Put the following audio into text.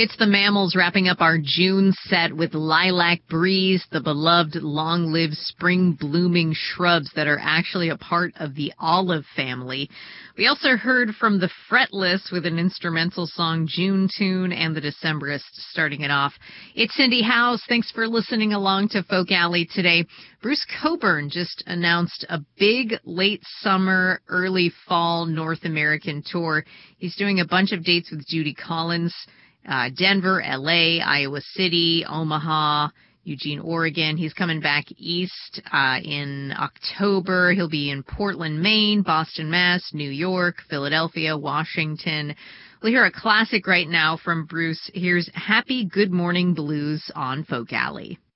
It's the Mammals wrapping up our June set with Lilac Breeze, the beloved long-lived spring-blooming shrubs that are actually a part of the olive family. We also heard from the Fretless with an instrumental song, June Tune, and the Decemberists starting it off. It's Cindy House. Thanks for listening along to Folk Alley today. Bruce Cockburn just announced a big late summer, early fall North American tour. He's doing a bunch of dates with Judy Collins. Denver, LA, Iowa City, Omaha, Eugene, Oregon. He's coming back east in October. He'll be in Portland, Maine, Boston, Mass, New York, Philadelphia, Washington. We'll hear a classic right now from Bruce. Here's Happy Good Morning Blues on Folk Alley.